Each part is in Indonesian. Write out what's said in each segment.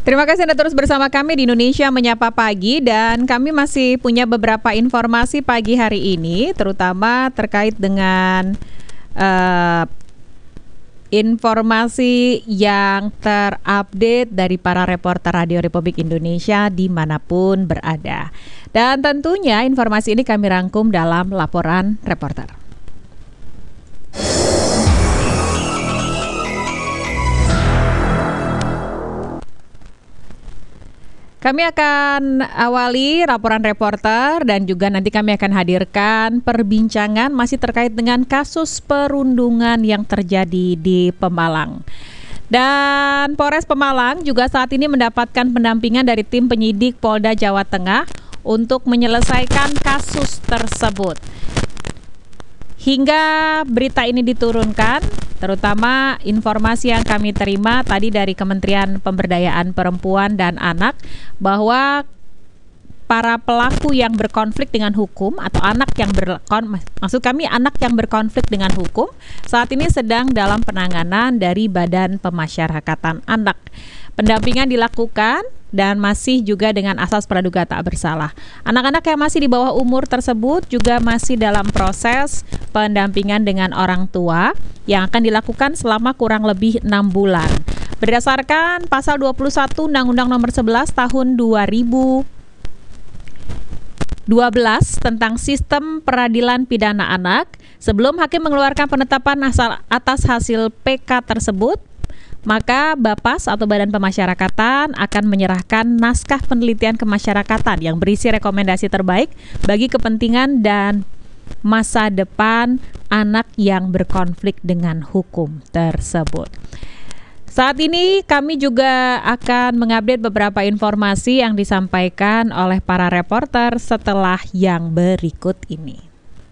Terima kasih Anda terus bersama kami di Indonesia Menyapa Pagi, dan kami masih punya beberapa informasi pagi hari ini, terutama terkait dengan informasi yang terupdate dari para reporter Radio Republik Indonesia dimanapun berada. Dan tentunya informasi ini kami rangkum dalam laporan reporter. Kami akan awali laporan reporter dan juga nanti kami akan hadirkan perbincangan masih terkait dengan kasus perundungan yang terjadi di Pemalang. Dan Polres Pemalang juga saat ini mendapatkan pendampingan dari tim penyidik Polda Jawa Tengah untuk menyelesaikan kasus tersebut. Hingga berita ini diturunkan, terutama informasi yang kami terima tadi dari Kementerian Pemberdayaan Perempuan dan Anak, bahwa para pelaku yang berkonflik dengan hukum atau anak yang anak yang berkonflik dengan hukum saat ini sedang dalam penanganan dari Badan Pemasyarakatan Anak. Pendampingan dilakukan dan masih juga dengan asas praduga tak bersalah. Anak-anak yang masih di bawah umur tersebut juga masih dalam proses pendampingan dengan orang tua yang akan dilakukan selama kurang lebih 6 bulan. Berdasarkan pasal 21 Undang-Undang Nomor 11 Tahun 2012 tentang Sistem Peradilan Pidana Anak, sebelum hakim mengeluarkan penetapan atas hasil PK tersebut, maka Bapas atau Badan Pemasyarakatan akan menyerahkan naskah penelitian kemasyarakatan yang berisi rekomendasi terbaik bagi kepentingan dan masa depan anak yang berkonflik dengan hukum tersebut. Saat ini kami juga akan mengupdate beberapa informasi yang disampaikan oleh para reporter setelah yang berikut ini.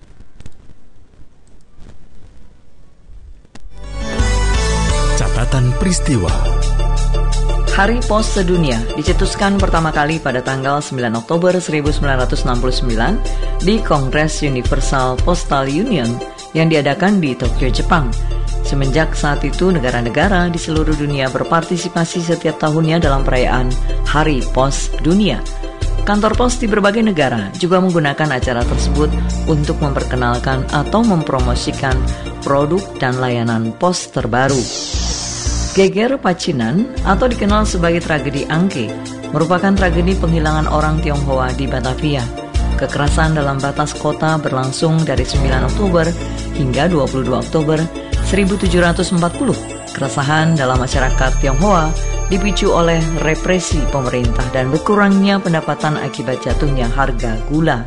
Catatan peristiwa. Hari Pos Sedunia dicetuskan pertama kali pada tanggal 9 Oktober 1969 di Kongres Universal Postal Union yang diadakan di Tokyo, Jepang. Semenjak saat itu, negara-negara di seluruh dunia berpartisipasi setiap tahunnya dalam perayaan Hari Pos Dunia. Kantor pos di berbagai negara juga menggunakan acara tersebut untuk memperkenalkan atau mempromosikan produk dan layanan pos terbaru. Geger Pacinan atau dikenal sebagai tragedi Angke merupakan tragedi penghilangan orang Tionghoa di Batavia. Kekerasan dalam batas kota berlangsung dari 9 Oktober hingga 22 Oktober 1740. Keresahan dalam masyarakat Tionghoa dipicu oleh represi pemerintah dan berkurangnya pendapatan akibat jatuhnya harga gula.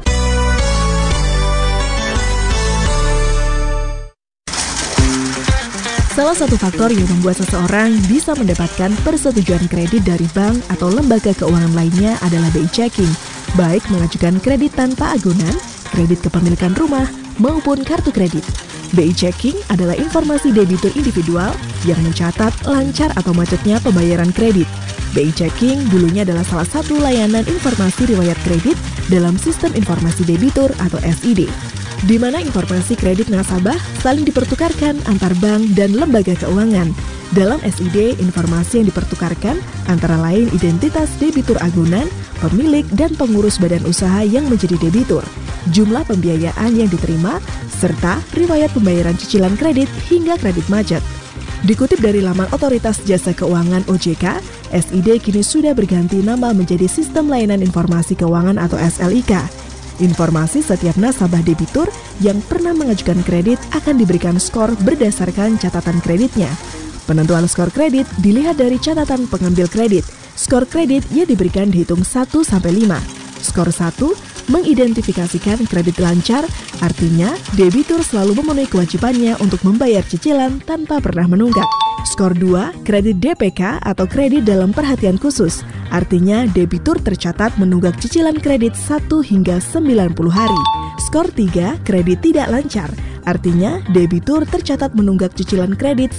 Salah satu faktor yang membuat seseorang bisa mendapatkan persetujuan kredit dari bank atau lembaga keuangan lainnya adalah BI Checking, baik mengajukan kredit tanpa agunan, kredit kepemilikan rumah, maupun kartu kredit. BI Checking adalah informasi debitur individual yang mencatat lancar atau macetnya pembayaran kredit. BI Checking dulunya adalah salah satu layanan informasi riwayat kredit dalam sistem informasi debitur atau SID, di mana informasi kredit nasabah saling dipertukarkan antar bank dan lembaga keuangan. Dalam SID, informasi yang dipertukarkan antara lain identitas debitur agunan, pemilik dan pengurus badan usaha yang menjadi debitur, jumlah pembiayaan yang diterima, serta riwayat pembayaran cicilan kredit hingga kredit macet. Dikutip dari laman Otoritas Jasa Keuangan OJK, SID kini sudah berganti nama menjadi Sistem Layanan Informasi Keuangan atau SLIK. Informasi setiap nasabah debitur yang pernah mengajukan kredit akan diberikan skor berdasarkan catatan kreditnya. Penentuan skor kredit dilihat dari catatan pengambil kredit. Skor kredit yang diberikan dihitung 1-5. Skor 1 mengidentifikasikan kredit lancar, artinya debitur selalu memenuhi kewajibannya untuk membayar cicilan tanpa pernah menunggak. Skor 2, kredit DPK atau kredit dalam perhatian khusus, artinya debitur tercatat menunggak cicilan kredit 1 hingga 90 hari. Skor 3, kredit tidak lancar, artinya debitur tercatat menunggak cicilan kredit